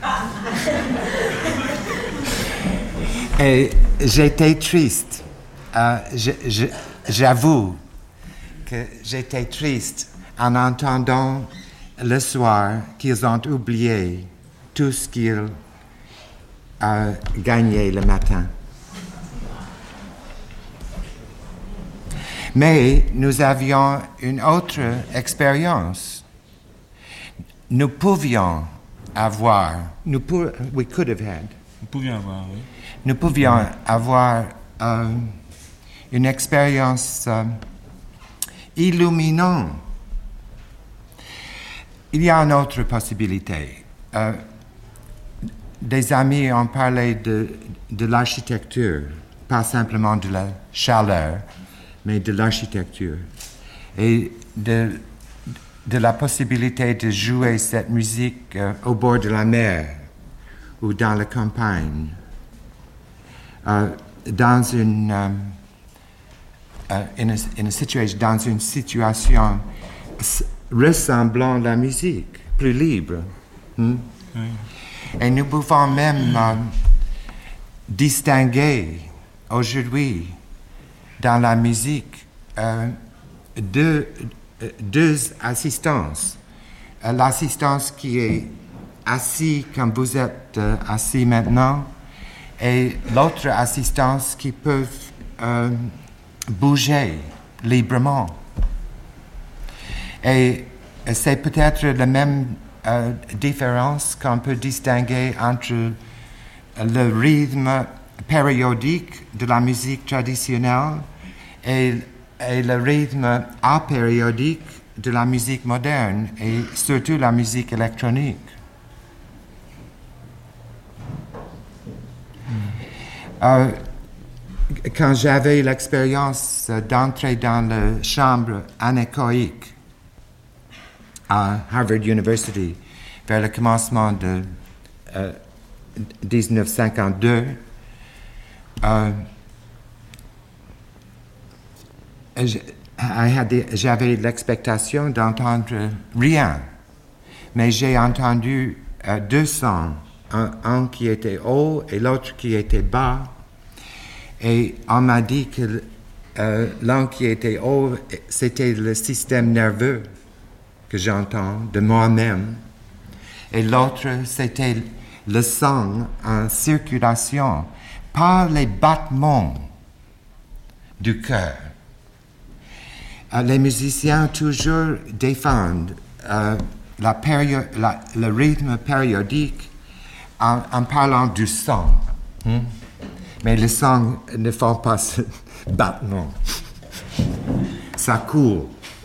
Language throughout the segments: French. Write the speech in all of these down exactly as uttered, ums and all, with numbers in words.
Et j'étais triste. Euh, je, je, j'avoue que j'étais triste en entendant le soir qu'ils ont oublié tout ce qu'ils ont gagné le matin. Mais nous avions une autre expérience. Nous pouvions avoir, nous pour, we could have had. Nous pouvions avoir, oui. Nous pouvions avoir euh, une expérience euh, illuminante. Il y a une autre possibilité. Euh, des amis ont parlé de, de l'architecture, pas simplement de la chaleur, mais de l'architecture. Et de, de la possibilité de jouer cette musique euh, au bord de la mer ou dans la campagne, euh, dans une, euh, euh, in a, in a situation, dans une situation ressemblant à la musique, plus libre. Hmm? Oui. Et nous pouvons même euh, distinguer aujourd'hui dans la musique euh, deux, deux assistances. Euh, l'assistance qui est assise comme vous êtes euh, assis maintenant et l'autre assistance qui peut euh, bouger librement. Et c'est peut-être la même euh, différence qu'on peut distinguer entre le rythme périodique de la musique traditionnelle et, et le rythme apériodique de la musique moderne et surtout la musique électronique. Euh, quand j'avais l'expérience d'entrer dans la chambre anéchoïque à Harvard University vers le commencement de euh, dix-neuf cent cinquante-deux, euh, j'avais l'expectation d'entendre rien, mais j'ai entendu euh, deux sons, un, un qui était haut et l'autre qui était bas, et on m'a dit que euh, l'un qui était haut, c'était le système nerveux que j'entends de moi-même, et l'autre, c'était le sang en circulation, par les battements du cœur. Euh, les musiciens toujours défendent euh, la pério- la, le rythme périodique en, en parlant du sang. Hmm? Mais le sang ne fait pas ce battement. Ça coule.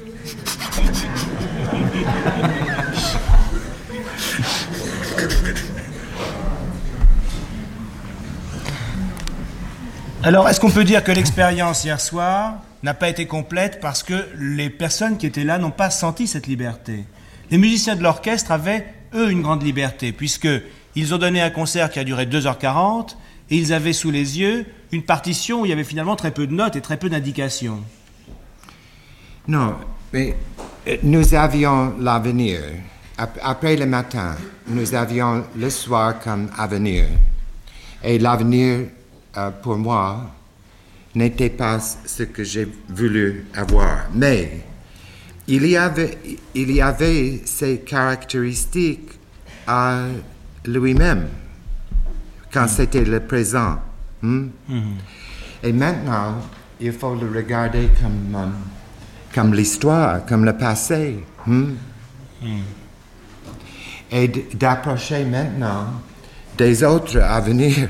Alors, est-ce qu'on peut dire que l'expérience hier soir n'a pas été complète parce que les personnes qui étaient là n'ont pas senti cette liberté? Les musiciens de l'orchestre avaient, eux, une grande liberté, puisqu'ils ont donné un concert qui a duré deux heures quarante, et ils avaient sous les yeux une partition où il y avait finalement très peu de notes et très peu d'indications. Non, mais nous avions l'avenir. Après le matin, nous avions le soir comme avenir. Et l'avenir, euh, pour moi, n'était pas ce que j'ai voulu avoir. Mais il y avait, il y avait ces caractéristiques à lui-même, quand c'était le présent. Hmm? Mm-hmm. Et maintenant, il faut le regarder comme, um, comme l'histoire, comme le passé. Hmm? Mm. Et d- d'approcher maintenant des autres à venir.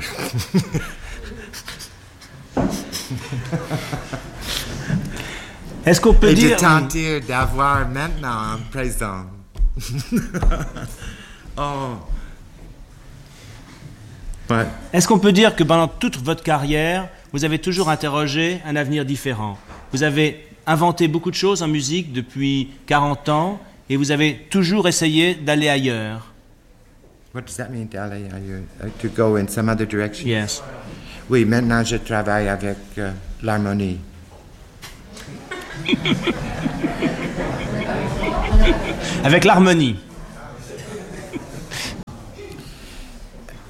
Est-ce qu'on peut Et dire... de tenter d'avoir maintenant un présent. Oh. Ouais. Est-ce qu'on peut dire que pendant toute votre carrière, vous avez toujours interrogé un avenir différent? Vous avez inventé beaucoup de choses en musique depuis quarante ans et vous avez toujours essayé d'aller ailleurs. What does that mean, d'aller ailleurs? Uh, to go in some other direction? Yes. Oui, maintenant je travaille avec uh, l'harmonie. Avec l'harmonie.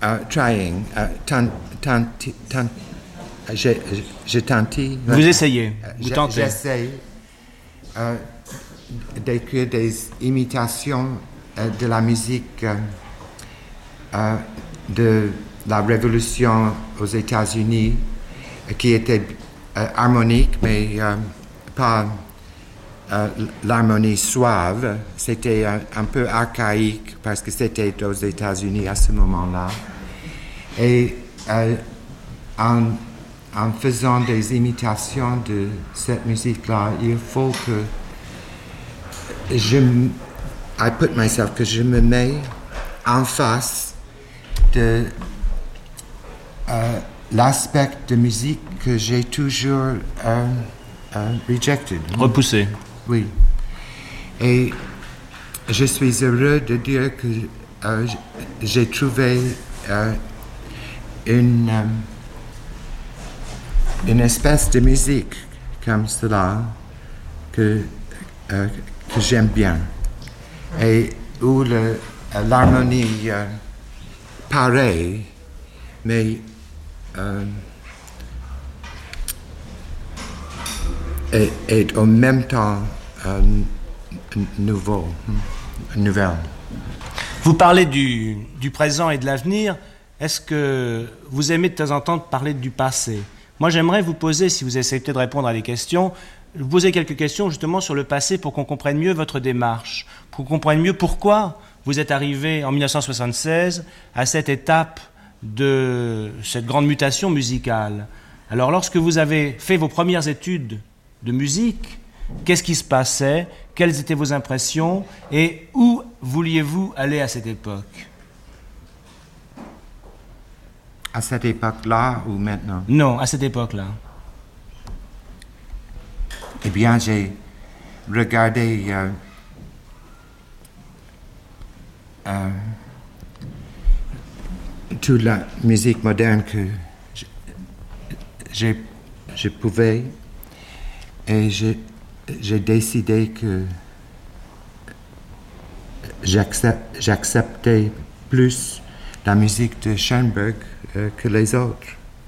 uh, trying, uh, tant, tant, tant, je, je tente. Vous essayez, vous je, tentez. J'essaie uh, d'écrire des imitations uh, de la musique uh, uh, de la Révolution aux États-Unis, uh, qui était uh, harmonique, mais uh, pas uh, l'harmonie suave. C'était un, un peu archaïque parce que c'était aux États-Unis à ce moment-là. Et uh, en, en faisant des imitations de cette musique-là, il faut que je, I put myself, que je me mets en face de uh, l'aspect de musique que j'ai toujours uh, uh, rejected. Repoussé. Oui. Et je suis heureux de dire que uh, j'ai trouvé uh, une, um, une espèce de musique comme cela que, uh, que j'aime bien et où le, l'harmonie uh, pareille, mais uh, est, est en même temps uh, nouveau, nouvelle. Vous parlez du, du présent et de l'avenir. Est-ce que vous aimez de temps en temps parler du passé? Moi, j'aimerais vous poser, si vous essayez de répondre à des questions, vous poser quelques questions justement sur le passé pour qu'on comprenne mieux votre démarche, pour qu'on comprenne mieux pourquoi vous êtes arrivé en dix-neuf cent soixante-seize à cette étape de cette grande mutation musicale. Alors, lorsque vous avez fait vos premières études de musique, qu'est-ce qui se passait? Quelles étaient vos impressions? Et où vouliez-vous aller à cette époque? À cette époque-là ou maintenant? Non, à cette époque-là. Eh bien, j'ai regardé euh, euh, toute la musique moderne que j'ai, je pouvais et j'ai, j'ai décidé que j'accept, j'acceptais plus la musique de Schoenberg euh, que les autres.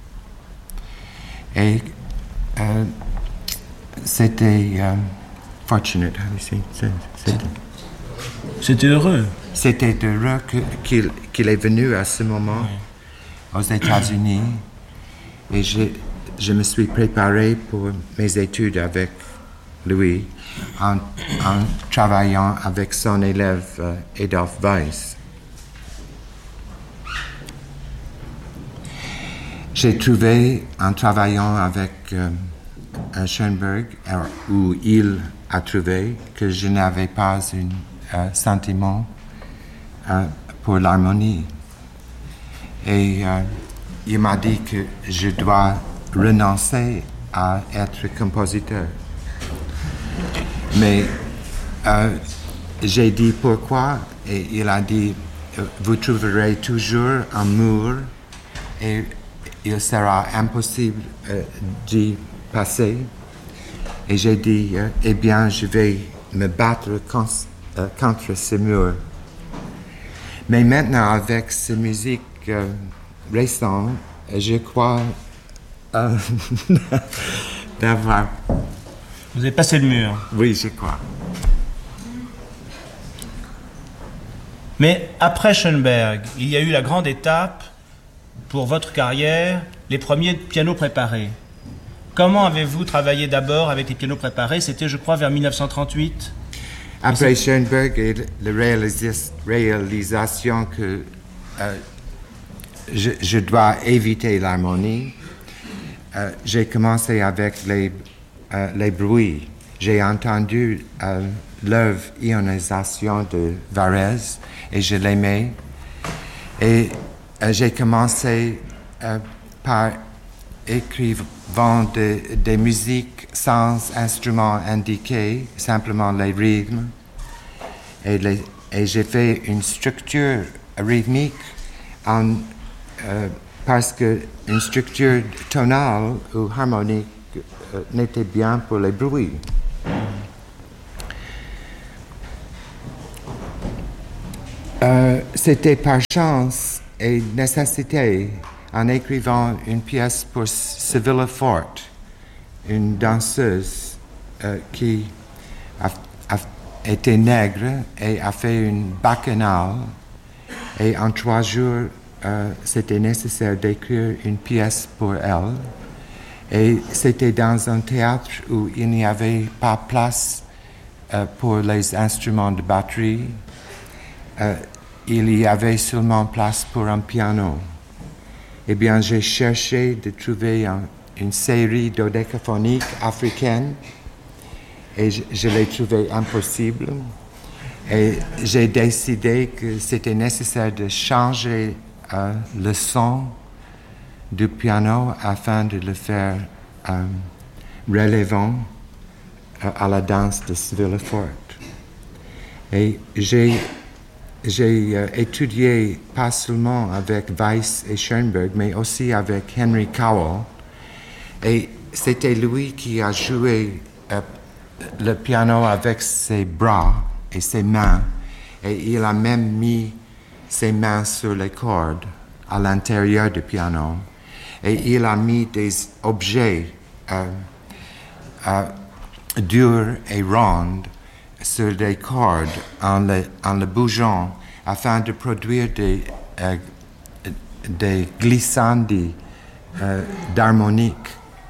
Et euh, c'était euh, fortunate, how do you say? C'était, C'était heureux. C'était heureux que, qu'il, qu'il est venu à ce moment oui. aux États-Unis et je, je me suis préparé pour mes études avec lui en, en travaillant avec son élève euh, Adolf Weiss. J'ai trouvé en travaillant avec euh, Schoenberg, où il a trouvé que je n'avais pas un euh, sentiment euh, pour l'harmonie. Et euh, il m'a dit que je dois renoncer à être compositeur. Mais euh, j'ai dit pourquoi, et il a dit, vous trouverez toujours un mur et il sera impossible euh, d'y passer. Et j'ai dit, euh, eh bien, je vais me battre con- euh, contre ce mur. Mais maintenant, avec cette musique euh, récente, je crois euh, d'avoir... Vous avez passé le mur. Oui, je crois. Mais après Schoenberg, il y a eu la grande étape pour votre carrière, les premiers pianos préparés. Comment avez-vous travaillé d'abord avec les pianos préparés? C'était, je crois, vers dix-neuf cent trente-huit. Après Schoenberg et la réalisa- réalisation que euh, je, je dois éviter l'harmonie, euh, j'ai commencé avec les, euh, les bruits. J'ai entendu euh, l'œuvre Ionisation de Varèse et je l'aimais. Et euh, j'ai commencé euh, par écrire de, des musiques sans instruments indiqués, simplement les rythmes. Et, les, et j'ai fait une structure rythmique en, euh, parce qu'une structure tonale ou harmonique euh, n'était bien pour les bruits. Euh, c'était par chance et nécessité, en écrivant une pièce pour Sibylla Fort, une danseuse euh, qui a, a été nègre et a fait une bacchanale. Et en trois jours, euh, c'était nécessaire d'écrire une pièce pour elle. Et c'était dans un théâtre où il n'y avait pas place euh, pour les instruments de batterie. Euh, il y avait seulement place pour un piano. Eh bien, j'ai cherché de trouver un, une série dodécaphonique africaine et je, je l'ai trouvé impossible. Et j'ai décidé que c'était nécessaire de changer euh, le son du piano afin de le faire euh, relevant euh, à la danse de Sibylla Fort. Et j'ai, j'ai euh, étudié pas seulement avec Weiss et Schoenberg, mais aussi avec Henry Cowell. Et c'était lui qui a joué euh, le piano avec ses bras et ses mains, et il a même mis ses mains sur les cordes à l'intérieur du piano, et il a mis des objets euh, euh, durs et ronds sur des cordes en le, en le bougeant afin de produire des, euh, des glissandi euh, d'harmonique.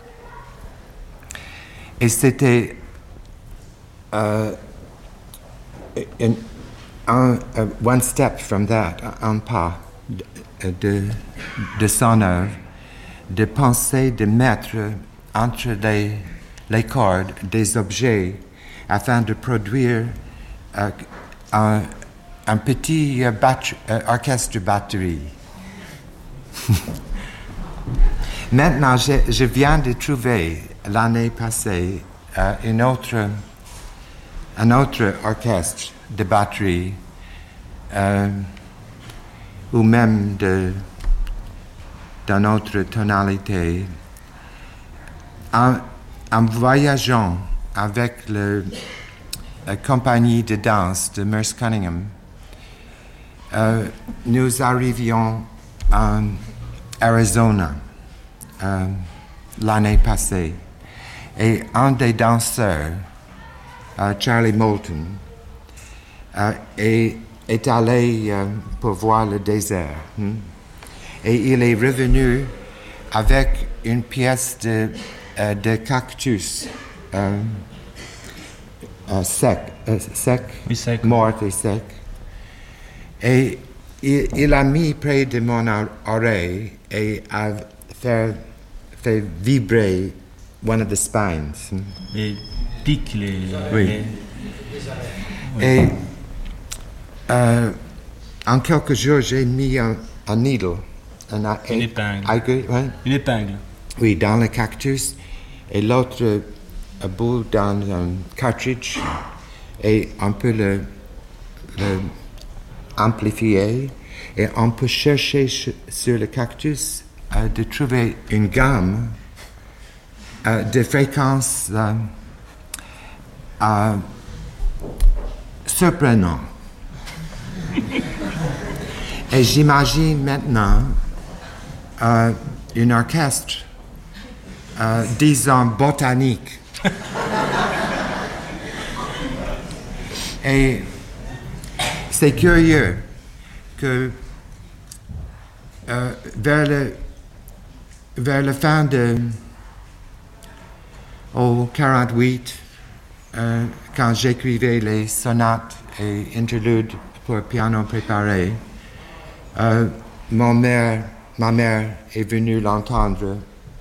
Et c'était uh, in, un, uh, one step from that, un pas de, de, de son œuvre, de penser de mettre entre les, les cordes des objets afin de produire uh, un, un petit uh, bat- uh, orchestre de batterie. Maintenant, je, je viens de trouver l'année passée uh, une autre, un autre orchestre de batterie uh, ou même de, d'une autre tonalité. En, en voyageant avec le, la compagnie de danse de Merce Cunningham, uh, nous arrivions en Arizona uh, l'année passée. Et un des danseurs, uh, Charlie Moulton, uh, est, est allé uh, pour voir le désert. Hmm? Et il est revenu avec une pièce de, uh, de cactus uh, uh, sec, uh, sec, oui, sec, mort et sec. Et il, il a mis près de mon oreille et a fait, fait vibrer one of the spines. Les pics, les... Oui. les... oui. Et euh, en quelques jours, j'ai mis un, un needle. Un, un, Une épingle. Aigu, ouais. Une épingle. Oui, dans le cactus. Et l'autre un bout dans un cartridge. Et on peut le, le amplifier. Et on peut chercher sur le cactus euh, de trouver une gamme Uh, de fréquences uh, uh, surprenantes. Et j'imagine maintenant uh, un orchestre, uh, disons botanique. Et c'est curieux que uh, vers, le, vers la fin de Au quarante-huit, euh, quand j'écrivais les sonates et interludes pour piano préparé, euh, mon mère, ma mère est venue l'entendre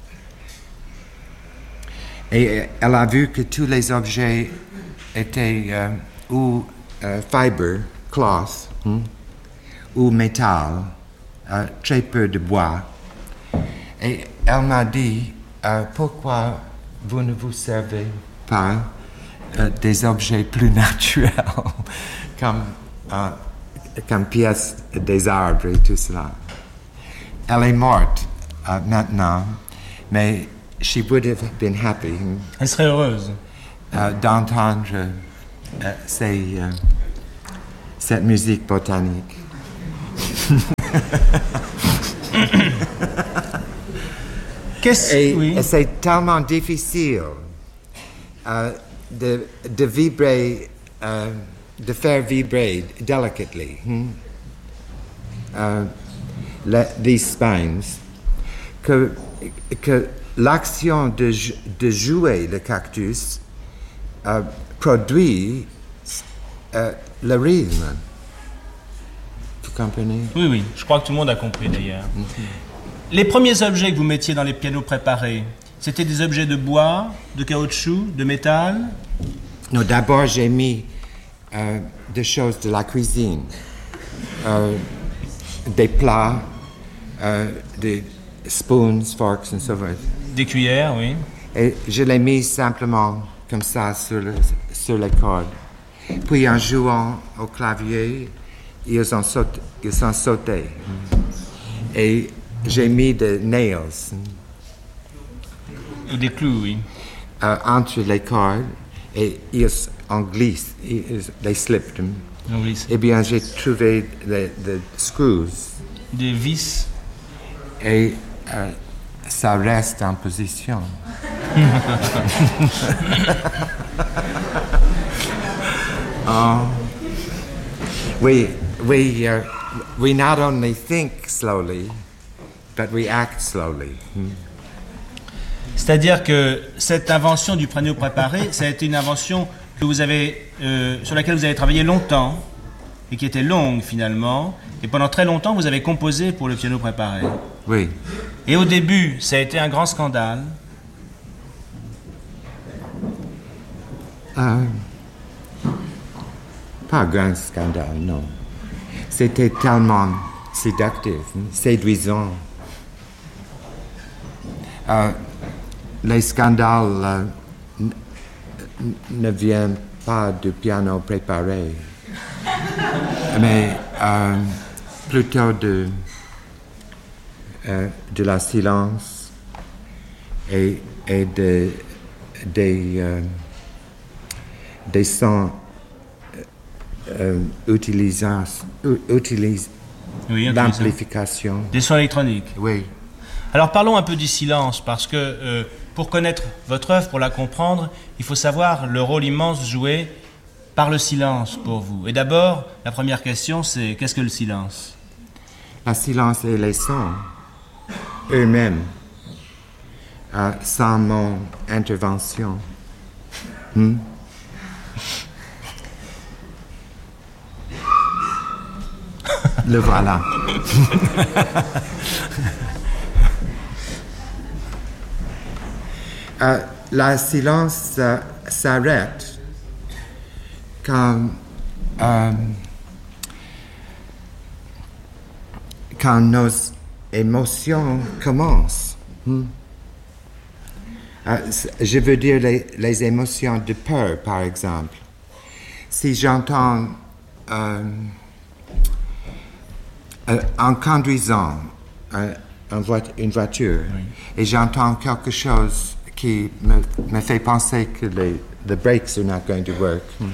et elle a vu que tous les objets étaient euh, ou euh, fibre, cloth, hmm, ou métal, euh, très peu de bois. Et elle m'a dit euh, pourquoi vous ne vous servez pas euh, des objets plus naturels, comme, euh, comme pièces des arbres et tout cela. Elle est morte euh, maintenant, mais she would have been happy. Elle serait heureuse euh, d'entendre euh, ces, euh, cette musique botanique. Qu'est-ce Et, oui. et c'est tellement difficile euh, de, de vibrer, euh, de faire vibrer delicately hmm, euh, le, these spines que, que l'action de, de jouer le cactus euh, produit euh, le rythme. Vous comprenez? Oui, oui, je crois que tout le monde a compris d'ailleurs. Mm-hmm. Les premiers objets que vous mettiez dans les pianos préparés, c'était des objets de bois, de caoutchouc, de métal? Non, d'abord j'ai mis euh, des choses de la cuisine, euh, des plats, euh, des spoons, forks and so forth. Des cuillères, oui. Et je les mis simplement comme ça sur, le, sur les cordes. Puis en jouant au clavier, ils ont sauté. Ils ont sauté. Et j'ai mis des nails. Ou des clous, oui. Euh, entre les cordes et ils en glissent, ils, they slipped them. Oui. Eh bien, j'ai trouvé des screws. Des vis. Et euh, ça reste en position. oh. We, we, uh, we not only think slowly, but we act slowly. Hmm. C'est-à-dire que cette invention du piano préparé, ça a été une invention que vous avez, euh, sur laquelle vous avez travaillé longtemps et qui était longue finalement. Et pendant très longtemps, vous avez composé pour le piano préparé. Oui. Et au début, ça a été un grand scandale. Euh, pas un grand scandale, non. C'était tellement séductif, séduisant. Euh, les scandales euh, n- ne viennent pas du piano préparé, mais euh, plutôt de, euh, de la silence et, et de, des, euh, des sons euh, utilisant utilise Oui, l'amplification. Des sons électroniques. Oui. Alors parlons un peu du silence, parce que euh, pour connaître votre œuvre, pour la comprendre, il faut savoir le rôle immense joué par le silence pour vous. Et d'abord, la première question, c'est qu'est-ce que le silence? Le silence et les sons eux-mêmes, euh, sans mon intervention. Hmm? Le voilà. euh, le silence euh, s'arrête quand, euh, quand nos émotions commencent. Hmm? Euh, je veux dire les, les émotions de peur, par exemple. Si j'entends euh, euh, en conduisant euh, une, voit- une voiture oui. et j'entends quelque chose qui me, me fait penser que les the brakes are not going to work. Hmm.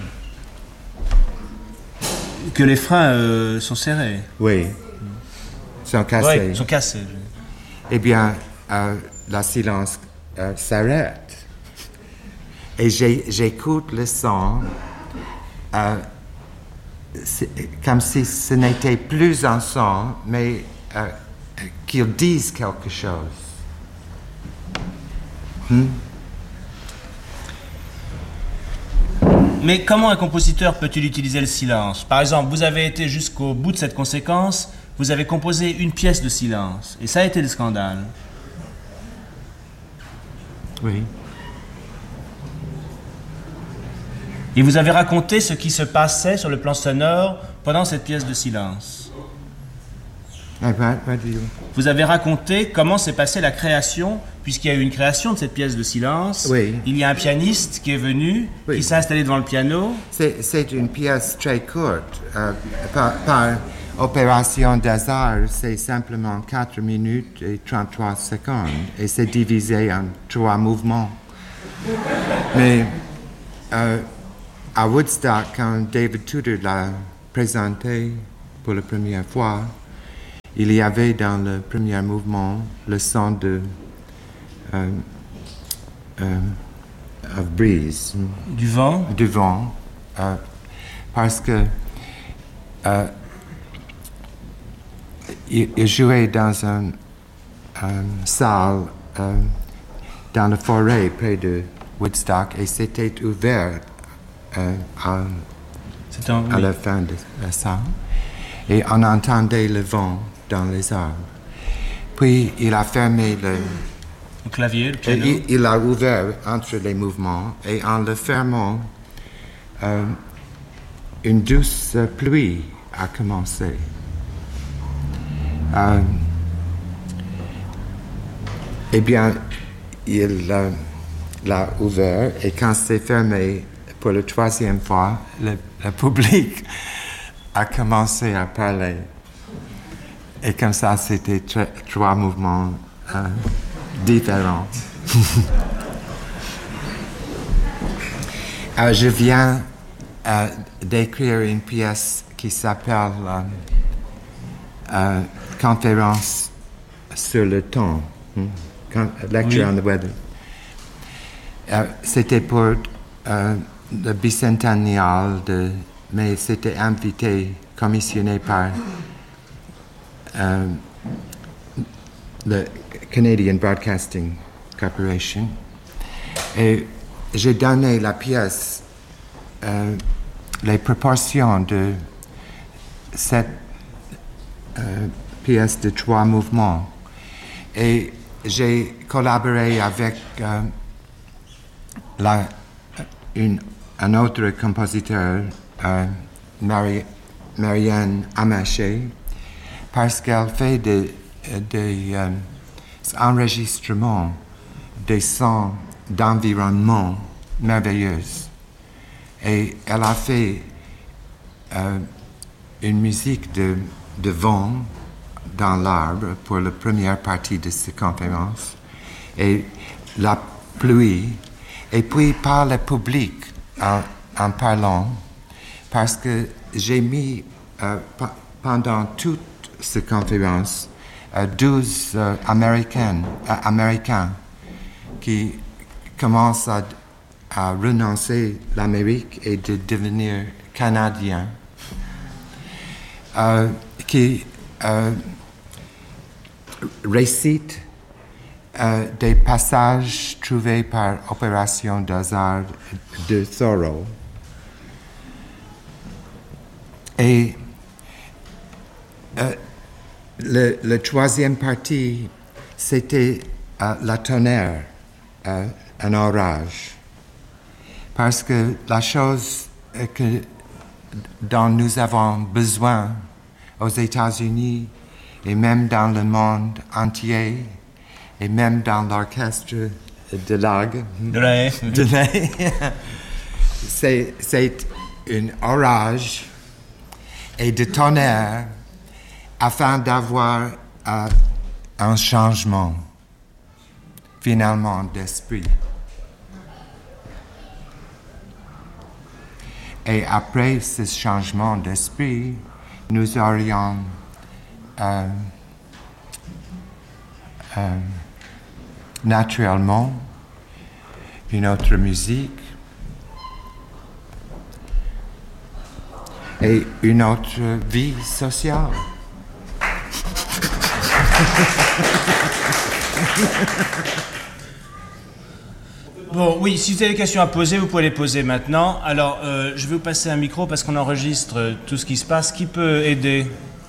Que les freins euh, sont serrés. Oui, sont cassés. Oui, sont cassés. Eh bien, euh, le silence euh, s'arrête. Et j'ai, j'écoute le son euh, comme si ce n'était plus un son, mais euh, qu'il dise quelque chose. Hmm? Mais comment un compositeur peut-il utiliser le silence? Par exemple, vous avez été jusqu'au bout de cette conséquence, vous avez composé une pièce de silence, et ça a été le scandale. Oui. Et vous avez raconté ce qui se passait sur le plan sonore pendant cette pièce de silence. Vous avez raconté comment s'est passée la création, puisqu'il y a eu une création de cette pièce de silence. Oui. Il y a un pianiste qui est venu, oui. qui s'est installé devant le piano. C'est, c'est une pièce très courte. Euh, par, par opération d'hasard, c'est simplement quatre minutes et trente-trois secondes. Et c'est divisé en trois mouvements. Mais euh, à Woodstock, quand David Tudor l'a présenté pour la première fois, il y avait dans le premier mouvement le son de euh, euh, of breeze, Du vent. du vent, euh, parce que euh, il, il jouait dans une euh, salle euh, dans la forêt près de Woodstock et c'était ouvert euh, à, C'était un, à oui. la fin de la salle et on entendait le vent dans les arbres. Puis il a fermé le... Le clavier, le Et piano. il, il a ouvert entre les mouvements et en le fermant, euh, une douce pluie a commencé. Euh, eh bien, il euh, l'a ouvert et quand c'est fermé pour la troisième fois, le, le public a commencé à parler. Et comme ça, c'était tr- trois mouvements euh, différents. euh, je viens euh, d'écrire une pièce qui s'appelle euh, euh, Conférence sur le temps, hmm? Con- Lecture Oui. on the Weather. Euh, c'était pour euh, le bicentennial, de, mais c'était invité, commissionné par euh, le Canadian Broadcasting Corporation. Et j'ai donné la pièce, euh, les proportions de cette euh, pièce de trois mouvements. Et j'ai collaboré avec euh, la, une, un autre compositeur, euh, Mari, Marianne Amaché, parce qu'elle fait des, des euh, enregistrements des sons d'environnement merveilleux. Et elle a fait euh, une musique de, de vent dans l'arbre pour la première partie de cette conférence, et la pluie, et puis par le public en, en parlant, parce que j'ai mis euh, p- pendant toute cette conférence euh, douze euh, Américaines, euh, Américains qui commencent à, à renoncer l'Amérique et de devenir Canadiens, euh, qui euh, récitent euh, des passages trouvés par opération d'hasard de Thoreau. Et euh, le, le troisième partie, c'était euh, la tonnerre, euh, un orage. Parce que la chose que, dont nous avons besoin aux États-Unis et même dans le monde entier, et même dans l'orchestre de l'Argue, De la haie. de la haie, c'est, c'est un orage et de tonnerre afin d'avoir euh, un changement finalement d'esprit. Et après ce changement d'esprit, nous aurions euh, euh, naturellement une autre musique et une autre vie sociale. Bon, oui, si vous avez des questions à poser, vous pouvez les poser maintenant. Alors, euh, je vais vous passer un micro parce qu'on enregistre euh, tout ce qui se passe. Qui peut aider?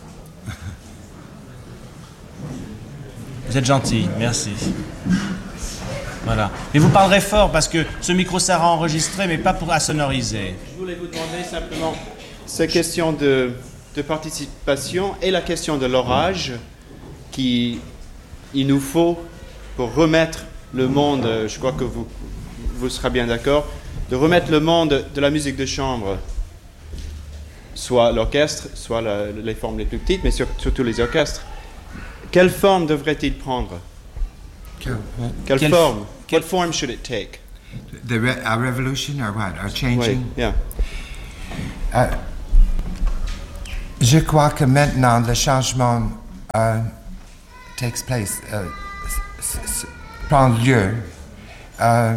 Vous êtes gentil, merci. Voilà. Mais vous parlerez fort parce que ce micro sera enregistré, mais pas pour à sonoriser. Je voulais vous demander simplement, cette question de, de participation et la question de l'orage qu'il nous faut pour remettre le monde, je crois que vous, vous serez bien d'accord, de remettre le monde de la musique de chambre, soit l'orchestre, soit la, les formes les plus petites, mais sur, surtout les orchestres. Quelle forme devrait-il prendre? Quelle, Quelle, Quelle- forme? quelle- What form should it take? the re- a revolution or what? Or Oui, changing? yeah. Je crois que maintenant le changement uh, takes place, uh, s- s- prend lieu, uh,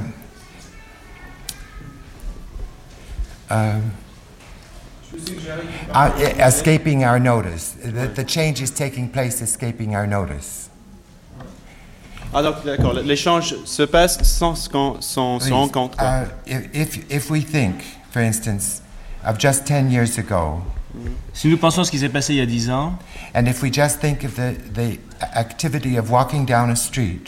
uh, uh, escaping our notice. The, the change is taking place, escaping our notice. Ah donc d'accord, l'échange se passe sans qu'on s'en s'en rende compte. Quoi. Uh, if, if we think, for instance, of just ten years ago, Si nous pensons à ce qui s'est passé il y a dix ans, and if we just think of the, the activity of walking down a street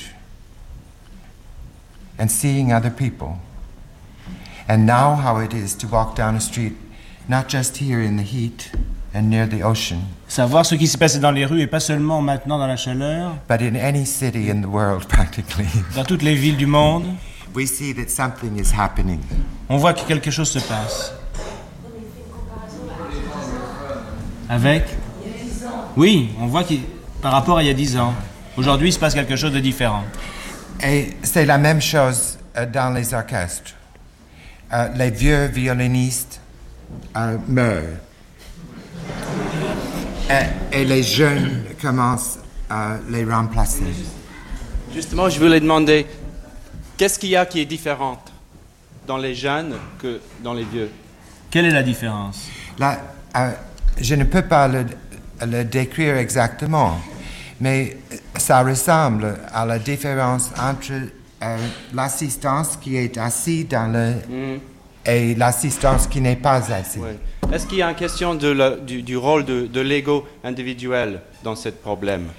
and seeing other people, and now how it is to walk down a street, not just here in the heat and near the ocean, savoir ce qui s'est passé dans les rues et pas seulement maintenant dans la chaleur, but in any city in the world practically, dans toutes les villes du monde, we see that something is happening. on voit que quelque chose se passe. Avec Oui, on voit que par rapport à il y a dix ans, aujourd'hui il se passe quelque chose de différent. Et c'est la même chose euh, dans les orchestres. Euh, les vieux violonistes euh, meurent. Et, et les jeunes commencent à les remplacer. Justement, je voulais demander, qu'est-ce qu'il y a qui est différent dans les jeunes que dans les vieux? Quelle est la différence? Là, euh, je ne peux pas le, le décrire exactement, mais ça ressemble à la différence entre euh, l'assistance qui est assis dans le Mm. et l'assistance qui n'est pas assise. Ouais. Est-ce qu'il y a une question de la- du, du rôle de, de l'ego individuel dans ce problème?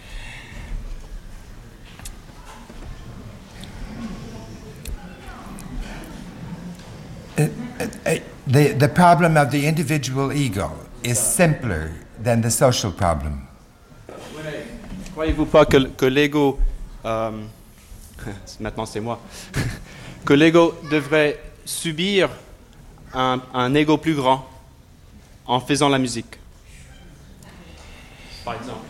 The, the problem of the individual ego is simpler than the social problem. Croyez-vous pas que, que l'ego, euh, maintenant c'est moi, que l'ego devrait subir un, un ego plus grand en faisant la musique? Par exemple.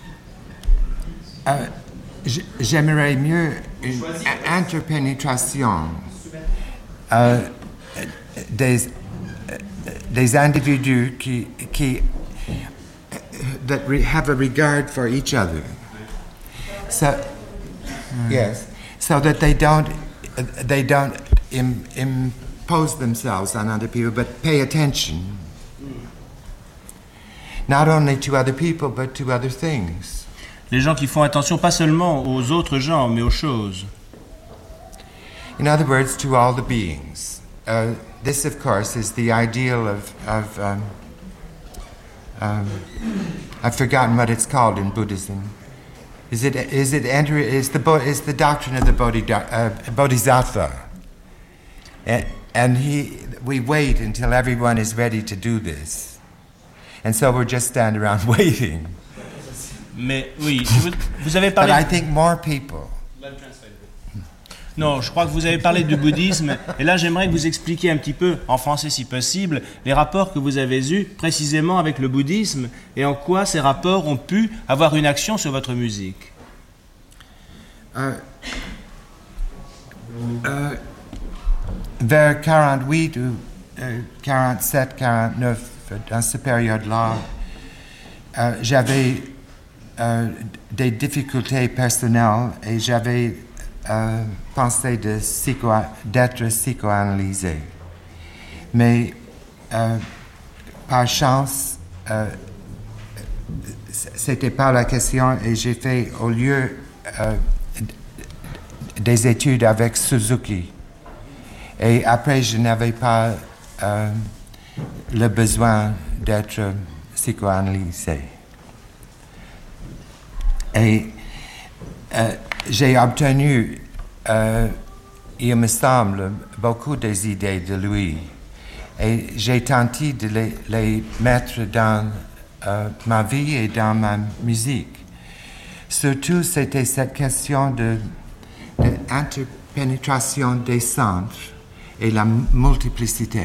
Euh, j- j'aimerais mieux une a- interpénétration euh, des, des individus qui, qui that re- have a regard for each other. So, yes, so that they don't they don't im, impose themselves on other people, but pay attention, not only to other people but to other things. Les gens qui font attention pas seulement aux autres gens, mais aux choses. In other words, to all the beings. Uh, this, of course, is the ideal of, of um, um, I've forgotten what it's called in Buddhism. Is it is it enter is the bo- is the doctrine of the bodhida- uh, bodhisattva, and, and he we wait until everyone is ready to do this, and so we're just standing around waiting. Mais oui, vous, vous avez But parlé... I think more people. Non, je crois que vous avez parlé du bouddhisme, et là j'aimerais que vous expliquiez un petit peu, en français si possible, les rapports que vous avez eus précisément avec le bouddhisme, et en quoi ces rapports ont pu avoir une action sur votre musique. Uh, uh, vers quarante-huit ou euh, quarante-sept, quarante-neuf, dans cette période-là, euh, j'avais euh, des difficultés personnelles et j'avais euh, pensé de psycho- d'être psychoanalysé. Mais euh, par chance, euh, c'était pas la question et j'ai fait au lieu euh, des études avec Suzuki. Et après, je n'avais pas euh, le besoin d'être psychoanalysé. Et euh, j'ai obtenu, euh, il me semble, beaucoup des idées de lui. Et j'ai tenté de les, les mettre dans euh, ma vie et dans ma musique. Surtout, c'était cette question de, de interpénétration des centres et la multiplicité.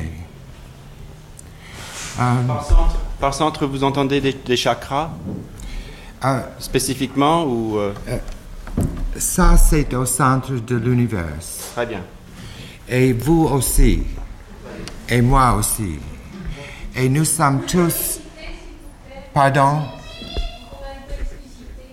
Euh, Par centre, par centre, vous entendez des, des chakras euh, spécifiquement ou euh, ça, c'est au centre de l'univers. Très bien. Et vous aussi. Et moi aussi. Et nous sommes tous... Pardon?